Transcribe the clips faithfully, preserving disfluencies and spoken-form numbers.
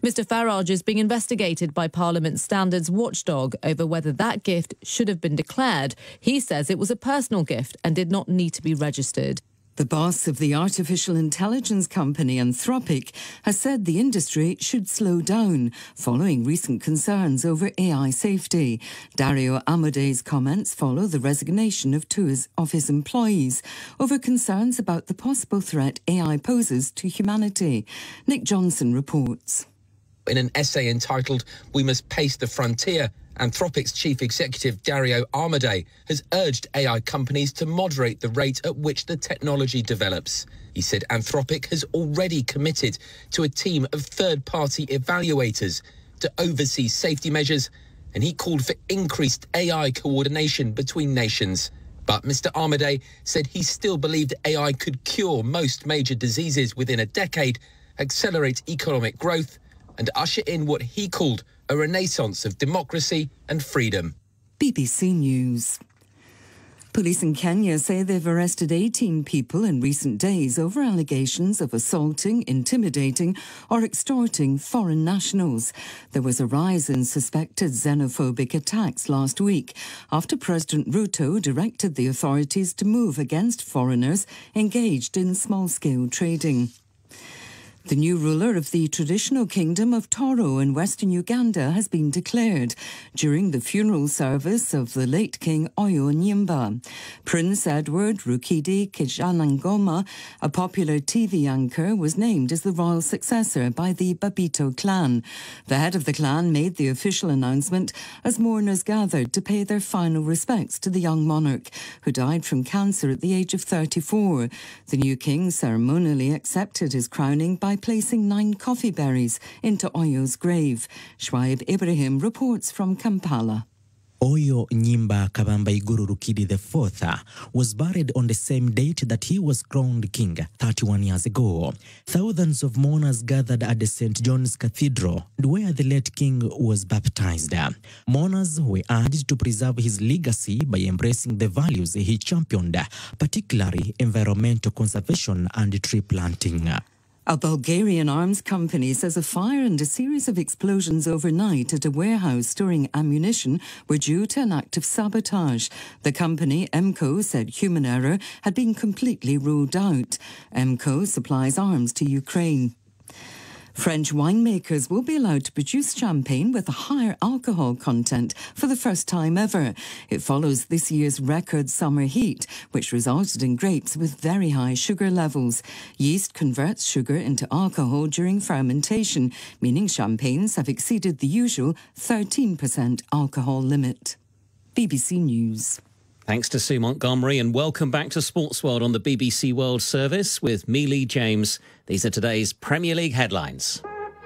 Mr Farage is being investigated by Parliament's standards watchdog over whether that gift should have been declared. He says it was a personal gift and did not need to be registered. The boss of the artificial intelligence company Anthropic has said the industry should slow down following recent concerns over A I safety. Dario Amodei's comments follow the resignation of two of his employees over concerns about the possible threat A I poses to humanity. Nick Johnson reports. In an essay entitled "We Must Pace the Frontier," Anthropic's chief executive Dario Amodei has urged A I companies to moderate the rate at which the technology develops. He said Anthropic has already committed to a team of third-party evaluators to oversee safety measures, and he called for increased A I coordination between nations. But Mr Amodei said he still believed A I could cure most major diseases within a decade, accelerate economic growth, and usher in what he called a renaissance of democracy and freedom. B B C News. Police in Kenya say they've arrested eighteen people in recent days over allegations of assaulting, intimidating or extorting foreign nationals. There was a rise in suspected xenophobic attacks last week after President Ruto directed the authorities to move against foreigners engaged in small-scale trading. The new ruler of the traditional kingdom of Toro in western Uganda has been declared during the funeral service of the late King Oyo Nyimba. Prince Edward Rukidi Kijanangoma, a popular T V anchor, was named as the royal successor by the Babito clan. The head of the clan made the official announcement as mourners gathered to pay their final respects to the young monarch, who died from cancer at the age of thirty-four. The new king ceremonially accepted his crowning by placing nine coffee berries into Oyo's grave. Shwaib Ibrahim reports from Kampala. Oyo Nyimba Kabamba Iguru Rukidi the fourth was buried on the same date that he was crowned king thirty-one years ago. Thousands of mourners gathered at the Saint John's Cathedral, where the late king was baptized. Mourners were urged to preserve his legacy by embracing the values he championed, particularly environmental conservation and tree planting. A Bulgarian arms company says a fire and a series of explosions overnight at a warehouse storing ammunition were due to an act of sabotage. The company, EMCO, said human error had been completely ruled out. EMCO supplies arms to Ukraine. French winemakers will be allowed to produce champagne with a higher alcohol content for the first time ever. It follows this year's record summer heat, which resulted in grapes with very high sugar levels. Yeast converts sugar into alcohol during fermentation, meaning champagnes have exceeded the usual thirteen percent alcohol limit. B B C News. Thanks to Sue Montgomery, and welcome back to Sports World on the B B C World Service with me, Lee James. These are today's Premier League headlines.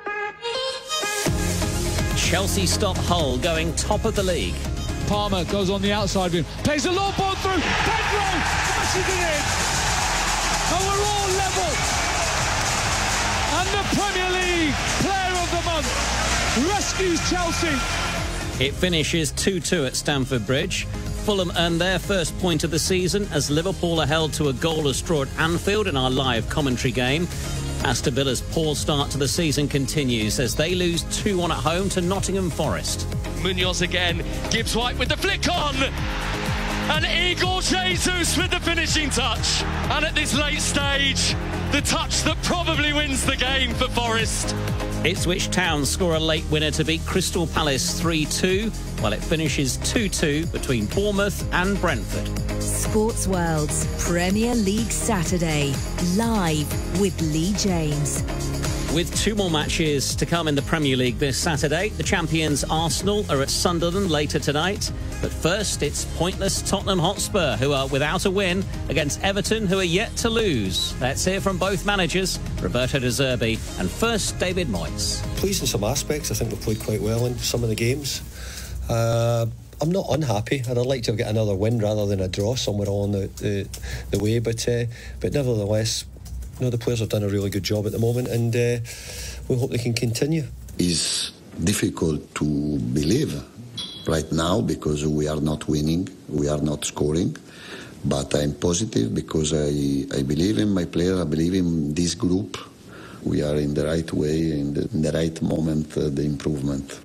Chelsea stop Hull going top of the league. Palmer goes on the outside of him, plays a long ball through, Pedro smashes it in, and we're all level. And the Premier League Player of the Month rescues Chelsea. It finishes two two at Stamford Bridge. Fulham earned their first point of the season as Liverpool are held to a goalless draw at Anfield in our live commentary game. Aston Villa's poor start to the season continues as they lose two one at home to Nottingham Forest. Munoz again, Gibbs White with the flick on, and Igor Jesus with the finishing touch. And at this late stage, the touch that probably wins the game for Forest. Ipswich Town score a late winner to beat Crystal Palace three two, while it finishes two two between Bournemouth and Brentford. Sports World's Premier League Saturday, live with Lee James. With two more matches to come in the Premier League this Saturday, the champions Arsenal are at Sunderland later tonight. But first, it's pointless Tottenham Hotspur, who are without a win, against Everton, who are yet to lose. Let's hear from both managers, Roberto De Zerbi and first David Moyes. Pleased in some aspects. I think we played quite well in some of the games. Uh, I'm not unhappy, and I'd like to get another win rather than a draw somewhere along the, the, the way. But, uh, but nevertheless, you know, the players have done a really good job at the moment, and uh, we hope they can continue. It's difficult to believe right now because we are not winning, we are not scoring, but I'm positive because I, I believe in my player, I believe in this group. we are in the right way, in the, in the right moment, uh, the improvement.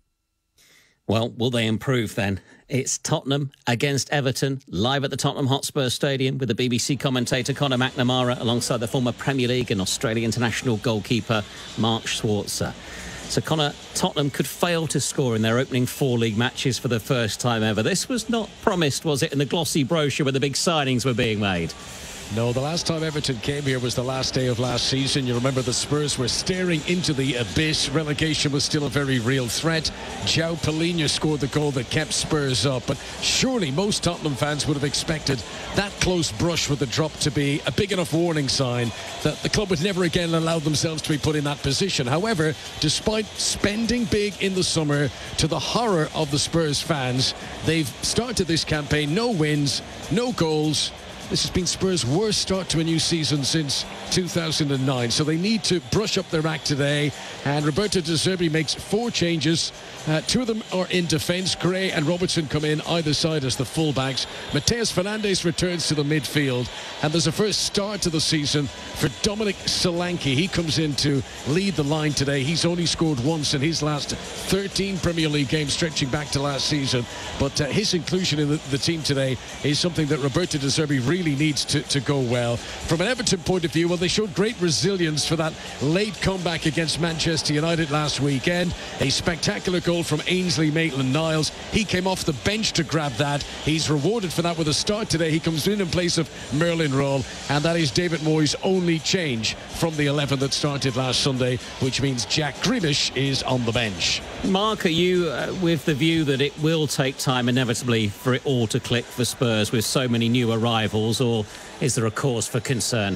Well, will they improve then? It's Tottenham against Everton, live at the Tottenham Hotspur Stadium with the B B C commentator Conor McNamara alongside the former Premier League and Australia international goalkeeper Mark Schwarzer. So, Conor, Tottenham could fail to score in their opening four league matches for the first time ever. This was not promised, was it, in the glossy brochure where the big signings were being made? No, the last time Everton came here was the last day of last season. You remember the Spurs were staring into the abyss. Relegation was still a very real threat. João Palhinha scored the goal that kept Spurs up. But surely most Tottenham fans would have expected that close brush with the drop to be a big enough warning sign that the club would never again allow themselves to be put in that position. However, despite spending big in the summer, to the horror of the Spurs fans, they've started this campaign, no wins, no goals. This has been Spurs' worst start to a new season since two thousand nine. So they need to brush up their act today. And Roberto De Zerbi makes four changes. Uh, two of them are in defence. Gray and Robertson come in either side as the fullbacks. Mateus Fernandes returns to the midfield. And there's a first start to the season for Dominic Solanke. He comes in to lead the line today. He's only scored once in his last thirteen Premier League games, stretching back to last season. But uh, his inclusion in the, the team today is something that Roberto De Zerbi really needs to, to go well. From an Everton point of view, well, they showed great resilience for that late comeback against Manchester United last weekend. A spectacular goal from Ainsley Maitland-Niles. He came off the bench to grab that. He's rewarded for that with a start today. He comes in in place of Merlin Roll, and that is David Moyes' only change from the eleven that started last Sunday, which means Jack Grealish is on the bench. Mark, are you uh, with the view that it will take time inevitably for it all to click for Spurs with so many new arrivals, or is there a cause for concern?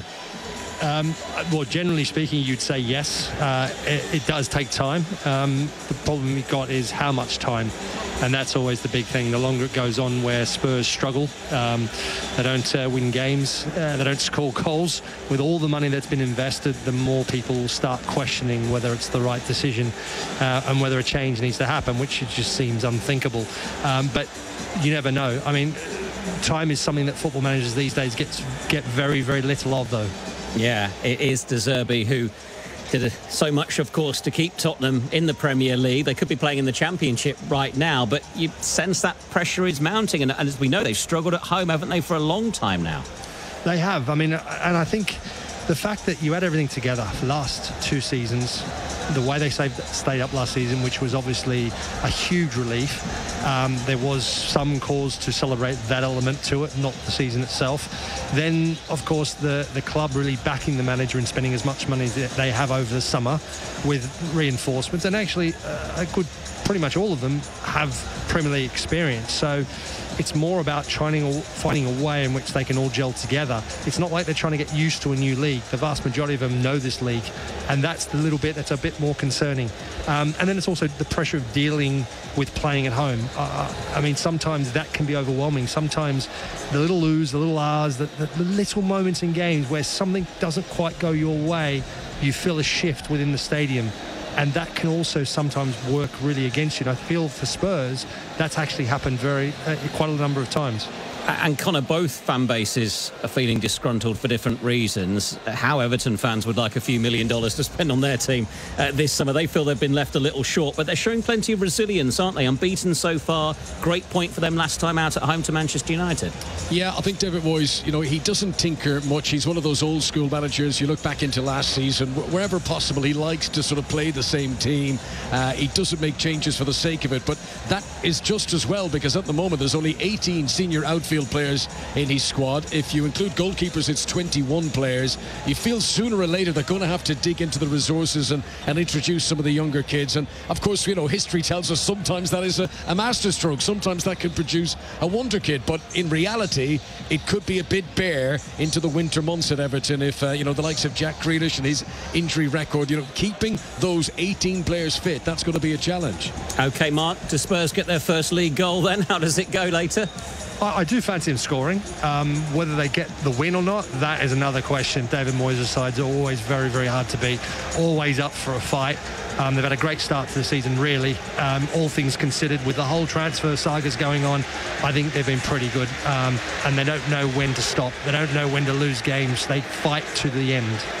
Um, well, generally speaking, you'd say yes. Uh, it, it does take time. Um, the problem we've got is how much time, and that's always the big thing. The longer it goes on, where Spurs struggle, um, they don't uh, win games, uh, they don't score goals. With all the money that's been invested, the more people will start questioning whether it's the right decision uh, and whether a change needs to happen, which it just seems unthinkable. Um, but you never know. I mean, time is something that football managers these days get get very, very little of, though. Yeah, it is De Zerbi who did so much, of course, to keep Tottenham in the Premier League. They could be playing in the Championship right now, but you sense that pressure is mounting. And, and as we know, they've struggled at home, haven't they, for a long time now? They have. I mean, and I think the fact that you had everything together for the last two seasons, the way they saved, stayed up last season, which was obviously a huge relief. Um, there was some cause to celebrate that element to it, not the season itself. Then, of course, the, the club really backing the manager and spending as much money as they have over the summer with reinforcements. And actually, uh, a good, pretty much all of them have Premier League experience. So it's more about trying, finding a way in which they can all gel together. It's not like they're trying to get used to a new league. The vast majority of them know this league, and that's the little bit that's a bit more concerning. Um, and then it's also the pressure of dealing with playing at home. Uh, I mean, sometimes that can be overwhelming. Sometimes the little oohs, the little ahs, the, the, the little moments in games where something doesn't quite go your way, you feel a shift within the stadium. And that can also sometimes work really against you. And I feel for Spurs, that's actually happened very uh, quite a number of times. And Conor, both fan bases are feeling disgruntled for different reasons. How Everton fans would like a few million dollars to spend on their team uh, this summer. They feel they've been left a little short, but they're showing plenty of resilience, aren't they? Unbeaten so far. Great point for them last time out at home to Manchester United. Yeah, I think David Moyes, you know, he doesn't tinker much. He's one of those old school managers. You look back into last season, wherever possible, he likes to sort of play the same team. Uh, he doesn't make changes for the sake of it, but that is just as well, because at the moment there's only eighteen senior outfield players in his squad. If you include goalkeepers, it's twenty-one players. You feel sooner or later they're going to have to dig into the resources and, and introduce some of the younger kids. And of course, you know, history tells us sometimes that is a, a masterstroke. Sometimes that can produce a wonder kid. But in reality, it could be a bit bare into the winter months at Everton if, uh, you know, the likes of Jack Grealish and his injury record, you know, keeping those eighteen players fit, that's going to be a challenge. OK, Mark, do Spurs get their first league goal then? How does it go later? I do fancy him scoring. Um, whether they get the win or not, that is another question. David Moyes' sides are always very, very hard to beat, always up for a fight. Um, they've had a great start to the season, really. Um, all things considered, with the whole transfer sagas going on, I think they've been pretty good. Um, and they don't know when to stop. They don't know when to lose games. They fight to the end.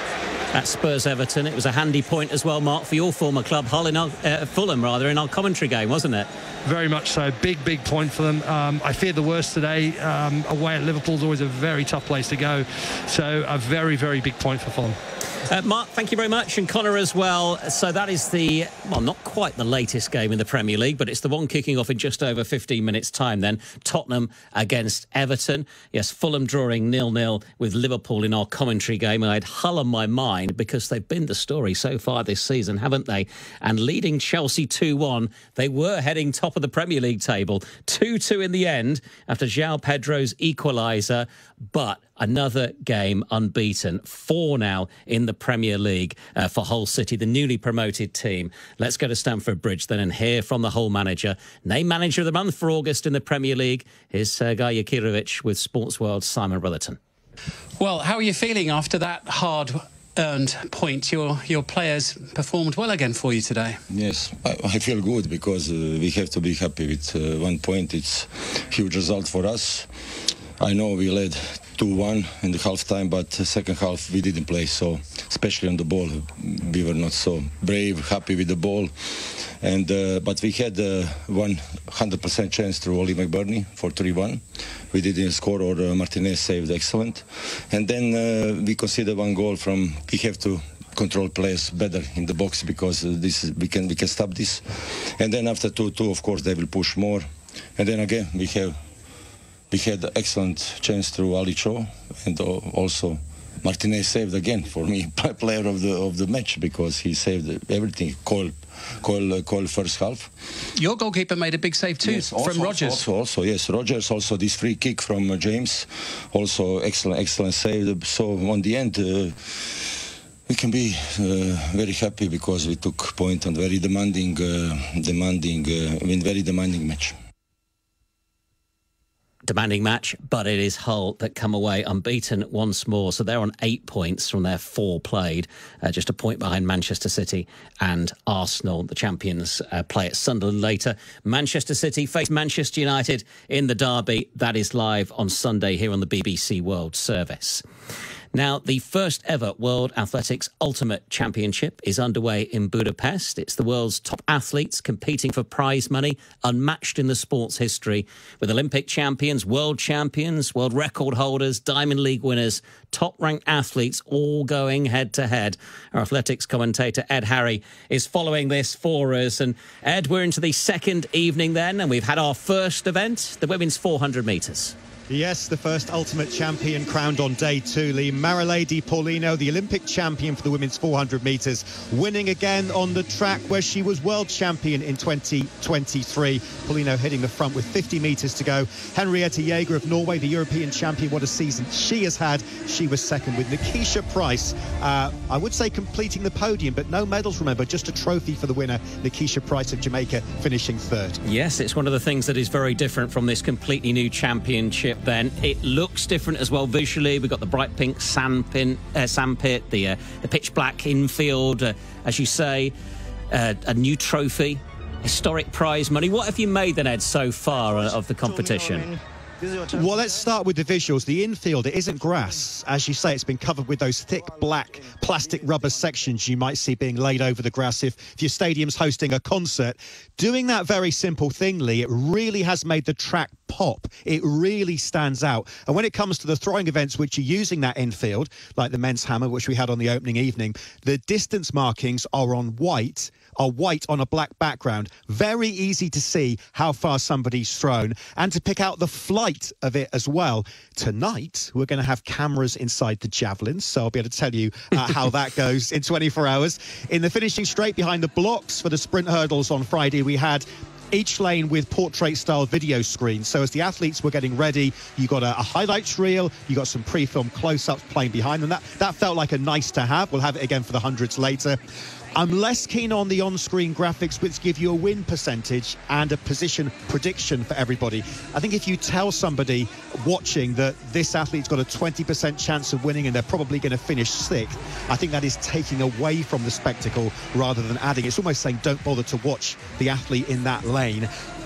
At Spurs-Everton, it was a handy point as well, Mark, for your former club, Hull in our, uh, Fulham, rather, in our commentary game, wasn't it? Very much so. Big, big point for them. Um, I feared the worst today. Um, away at Liverpool is always a very tough place to go. So a very, very big point for Fulham. Uh, Mark, thank you very much, and Connor as well. So that is the, well, not quite the latest game in the Premier League, but it's the one kicking off in just over fifteen minutes' time then. Tottenham against Everton. Yes, Fulham drawing nil nil with Liverpool in our commentary game. I had Hull on my mind because they've been the story so far this season, haven't they? And leading Chelsea two one, they were heading top of the Premier League table. two two in the end after João Pedro's equaliser, but another game unbeaten. Four now in the Premier League uh, for Hull City, the newly promoted team. Let's go to Stamford Bridge then and hear from the Hull manager. Named manager of the month for August in the Premier League. Here's Sergei Yakirovich with Sports World's Simon Brotherton. Well, how are you feeling after that hard-earned point? Your your players performed well again for you today. Yes, I, I feel good because uh, we have to be happy with uh, one point. It's a huge result for us. I know we led two one in the half time, but the second half we didn't play, so especially on the ball we were not so brave, happy with the ball. And uh, but we had a uh, one hundred percent chance through Oli McBurney for three one. We didn't score, or uh, Martinez saved excellent. And then uh, we conceded one goal from, we have to control players better in the box because uh, this is, we can we can stop this. And then after two two, of course, they will push more. And then again, we have we had an excellent chance through Ali Cho, and also Martinez saved again for me player of the of the match because he saved everything. Cole, Cole, uh, Cole first half. Your goalkeeper made a big save too, yes, also, from Rodgers. Also, also, yes, Rodgers. Also, this free kick from uh, James, also excellent, excellent save. So on the end, uh, we can be uh, very happy because we took point on very demanding, uh, demanding, uh, I mean, very demanding match. Demanding match, but it is Hull that come away unbeaten once more. So they're on eight points from their four played, uh, just a point behind Manchester City and Arsenal. The champions uh, play at Sunderland later. Manchester City face Manchester United in the derby. That is live on Sunday here on the B B C World Service. Now, the first ever World Athletics Ultimate Championship is underway in Budapest. It's the world's top athletes competing for prize money, unmatched in the sport's history, with Olympic champions, world champions, world record holders, Diamond League winners, top-ranked athletes all going head-to-head. Our athletics commentator, Ed Harry, is following this for us. And, Ed, we're into the second evening then, and we've had our first event, the women's four hundred metres. Yes, the first ultimate champion crowned on day two, Lee. Marilee Di Paulino, the Olympic champion for the women's four hundred metres, winning again on the track where she was world champion in twenty twenty-three. Paulino heading the front with fifty metres to go. Henriette Jaeger of Norway, the European champion, what a season she has had. She was second with Nikisha Price, uh, I would say completing the podium, but no medals, remember, just a trophy for the winner, Nikisha Price of Jamaica, finishing third. Yes, it's one of the things that is very different from this completely new championship. Then it looks different as well visually. We've got the bright pink sand, pin, uh, sand pit, the, uh, the pitch black infield, uh, as you say, uh, a new trophy, historic prize money. What have you made then, Ed, so far uh, of the competition? Well, let's start with the visuals. The infield, it isn't grass. As you say, it's been covered with those thick black plastic rubber sections you might see being laid over the grass if, if your stadium's hosting a concert. Doing that very simple thing, Lee, it really has made the track pop. It really stands out. And when it comes to the throwing events which are using that infield, like the men's hammer, which we had on the opening evening, the distance markings are on white, are white on a black background. Very easy to see how far somebody's thrown and to pick out the flight of it as well. Tonight, we're going to have cameras inside the javelins, so I'll be able to tell you uh, how that goes in twenty-four hours. In the finishing straight behind the blocks for the sprint hurdles on Friday, we had each lane with portrait-style video screens. So as the athletes were getting ready, you got a, a highlights reel, you got some pre-filmed close-ups playing behind them. That, that felt like a nice to have. We'll have it again for the hundreds later. I'm less keen on the on-screen graphics which give you a win percentage and a position prediction for everybody. I think if you tell somebody watching that this athlete's got a twenty percent chance of winning and they're probably going to finish sixth, I think that is taking away from the spectacle rather than adding. It's almost saying don't bother to watch the athlete in that lane. But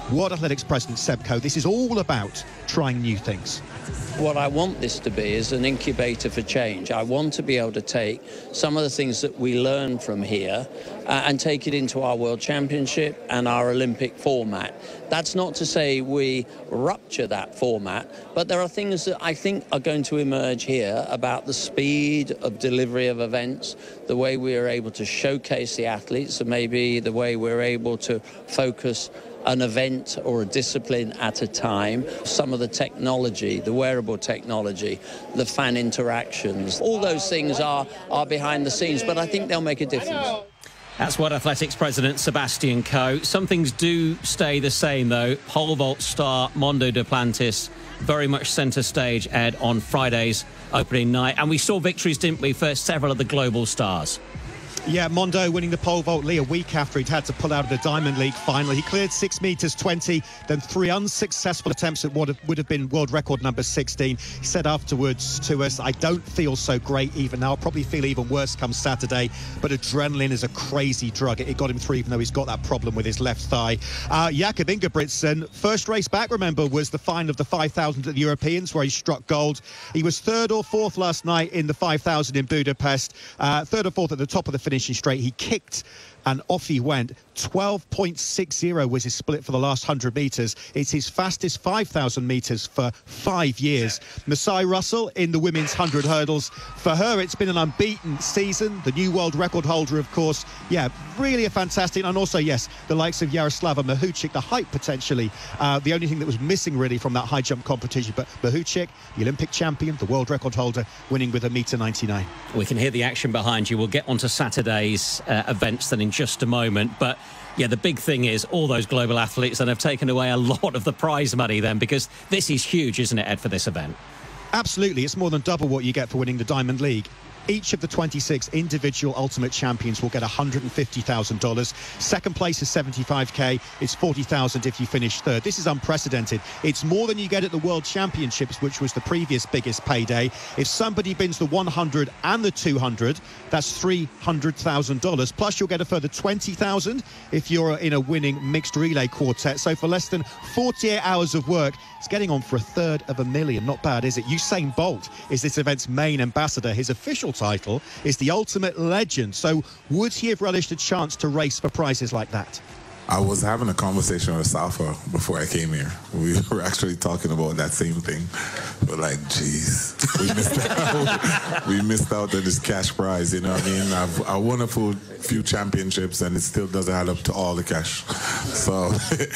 World Athletics President Seb Coe, this is all about trying new things. What I want this to be is an incubator for change. I want to be able to take some of the things that we learn from here uh, and take it into our World Championship and our Olympic format. That's not to say we rupture that format, but there are things that I think are going to emerge here about the speed of delivery of events, the way we are able to showcase the athletes, and maybe the way we're able to focus an event or a discipline at a time, some of the technology, the wearable technology, the fan interactions, all those things are, are behind the scenes, but I think they'll make a difference. That's World Athletics President Sebastian Coe. Some things do stay the same, though. Pole vault star Mondo Duplantis very much centre stage, Ed, on Friday's opening night. And we saw victories, didn't we, for several of the global stars. Yeah, Mondo winning the pole vault Lee a week after he'd had to pull out of the Diamond League finally. He cleared six metres twenty, then three unsuccessful attempts at what would have been world record number sixteen. He said afterwards to us, I don't feel so great even now. I'll probably feel even worse come Saturday, but adrenaline is a crazy drug. It got him through even though he's got that problem with his left thigh. Uh, Jakob Ingebrigtsen, first race back, remember, was the final of the five thousand at the Europeans where he struck gold. He was third or fourth last night in the five thousand in Budapest, uh, third or fourth at the top of the finishing straight. He kicked and off he went. twelve point six zero was his split for the last one hundred metres. It's his fastest five thousand metres for five years. Masai Russell in the women's one hundred hurdles. For her, it's been an unbeaten season. The new world record holder, of course. Yeah, really a fantastic. And also, yes, the likes of Yaroslava Mahuchik, the height potentially. Uh, the only thing that was missing really from that high jump competition. But Mahuchik, the Olympic champion, the world record holder, winning with a metre ninety-nine. We can hear the action behind you. We'll get onto Saturday's uh, events then in just a moment. But yeah, the big thing is all those global athletes that have taken away a lot of the prize money then, because this is huge, isn't it, Ed, for this event? Absolutely. It's more than double what you get for winning the Diamond League. Each of the twenty-six individual Ultimate Champions will get one hundred fifty thousand dollars. Second place is seventy-five K. It's forty thousand dollars if you finish third. This is unprecedented. It's more than you get at the World Championships, which was the previous biggest payday. If somebody wins the one hundred and the two hundred, that's three hundred thousand dollars. Plus, you'll get a further twenty thousand dollars if you're in a winning mixed relay quartet. So for less than forty-eight hours of work, it's getting on for a third of a million. Not bad, is it? Usain Bolt is this event's main ambassador. His official title is the Ultimate Legend. So would he have relished a chance to race for prizes like that? I was having a conversation with Safa before I came here. We were actually talking about that same thing. We're like, geez, we missed out. we missed out on this cash prize, you know what I mean? I've, I won a few, few championships and it still doesn't add up to all the cash. So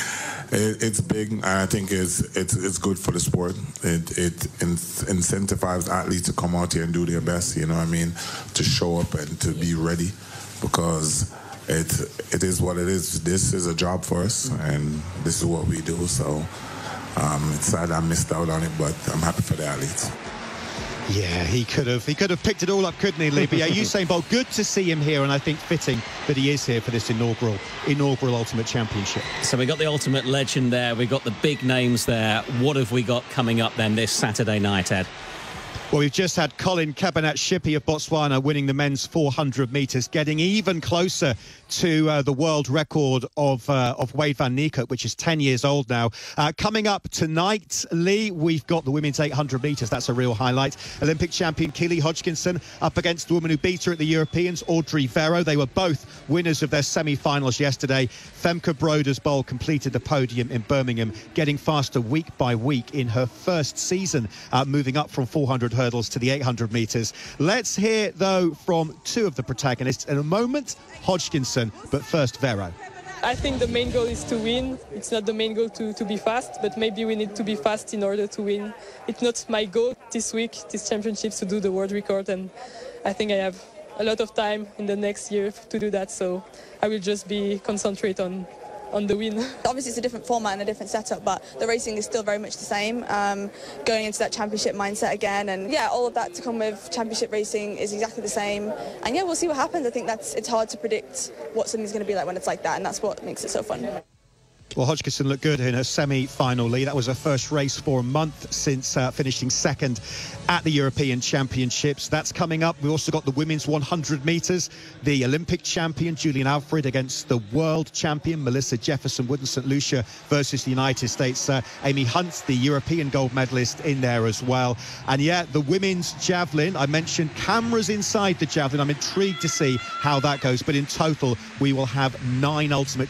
it, it's big. And I think it's, it's, it's good for the sport. It, it in, incentivizes athletes to come out here and do their best, you know what I mean? To show up and to be ready, because It, it is what it is. This is a job for us, and this is what we do. So um, it's sad I missed out on it, but I'm happy for the athletes. Yeah, he could have. He could have picked it all up, couldn't he, Lee? But yeah, Usain Bolt, good to see him here, and I think fitting that he is here for this inaugural inaugural Ultimate Championship. So we got the Ultimate Legend there. We got the big names there. What have we got coming up then this Saturday night, Ed? Well, we've just had Colin Kebenat-Shippey of Botswana winning the men's four hundred metres, getting even closer to uh, the world record of uh, of Wade van Niekerk, which is ten years old now. Uh, coming up tonight, Lee, we've got the women's eight hundred metres. That's a real highlight. Olympic champion Keely Hodgkinson up against the woman who beat her at the Europeans, Audrey Vero. They were both winners of their semi-finals yesterday. Femke Brodersbol completed the podium in Birmingham, getting faster week by week in her first season, uh, moving up from four hundred hurdles to the eight hundred metres. Let's hear, though, from two of the protagonists in a moment. Hodgkinson, but first Vero. I think the main goal is to win. It's not the main goal to, to be fast, but maybe we need to be fast in order to win. It's not my goal this week, this championships, to do the world record, and I think I have a lot of time in the next year to do that, so I will just be concentrate on on the win. Obviously it's a different format and a different setup, but the racing is still very much the same. Um, going into that championship mindset again, and yeah, all of that to come with championship racing is exactly the same. And yeah, we'll see what happens. I think that's it's hard to predict what something's going to be like when it's like that, and that's what makes it so fun. Well, Hodgkinson looked good in her semi-final lead. That was her first race for a month since uh, finishing second at the European Championships. That's coming up. We've also got the women's one hundred metres. The Olympic champion, Julian Alfred, against the world champion, Melissa Jefferson-Wood in Saint Lucia versus the United States. Uh, Amy Hunt, the European gold medalist, in there as well. And yeah, the women's javelin, I mentioned cameras inside the javelin. I'm intrigued to see how that goes. But in total, we will have nine ultimate